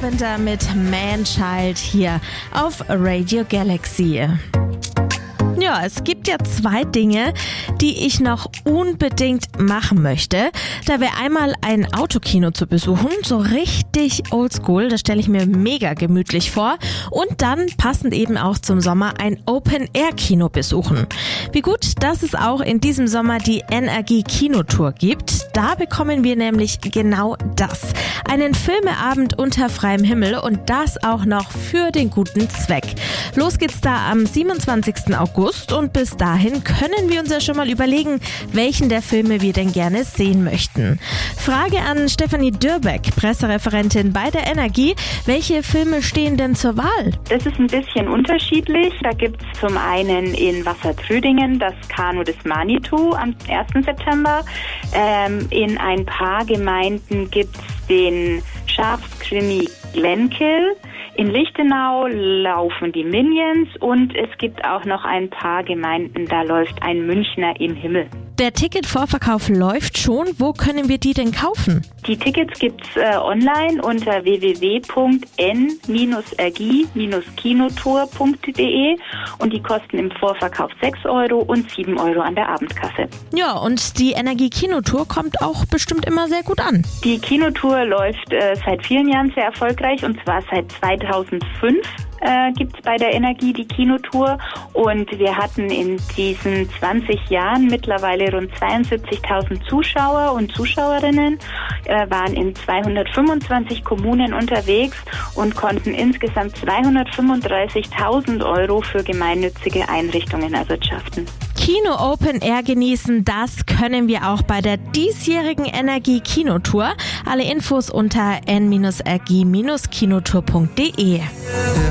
Carpenter mit Man-Child hier auf Radio Galaxy. Ja, es gibt ja 2 Dinge, die ich noch unbedingt machen möchte. Da wäre einmal ein Autokino zu besuchen, so richtig oldschool, das stelle ich mir mega gemütlich vor. Und dann passend eben auch zum Sommer ein Open-Air-Kino besuchen. Wie gut, dass es auch in diesem Sommer die Energie-Kinotour gibt. Da bekommen wir nämlich genau das. Einen Filmeabend unter freiem Himmel und das auch noch für den guten Zweck. Los geht's da am 27. August und bis dahin können wir uns ja schon mal überlegen, welchen der Filme wir denn gerne sehen möchten. Frage an Stefanie Dürbeck, Pressereferentin bei der Energie. Welche Filme stehen denn zur Wahl? Das ist ein bisschen unterschiedlich. Da gibt es zum einen in Wassertrödingen das Kanu des Manitou am 1. September. In ein paar Gemeinden gibt es den Schafskrimi Glenkill. In Lichtenau laufen die Minions und es gibt auch noch ein paar Gemeinden, da läuft ein Münchner im Himmel. Der Ticketvorverkauf läuft schon. Wo können wir die denn kaufen? Die Tickets gibt's online unter www.n-rgi-kinotour.de und die kosten im Vorverkauf 6 € und 7 € an der Abendkasse. Ja, und die Energie-Kinotour kommt auch bestimmt immer sehr gut an. Die Kinotour läuft seit vielen Jahren sehr erfolgreich und zwar seit 2005. Gibt es bei der Energie die Kinotour und wir hatten in diesen 20 Jahren mittlerweile rund 72.000 Zuschauer und Zuschauerinnen, waren in 225 Kommunen unterwegs und konnten insgesamt 235.000 € für gemeinnützige Einrichtungen erwirtschaften. Kino Open Air genießen, das können wir auch bei der diesjährigen Energie Kinotour. Alle Infos unter n-rgi-kinotour.de.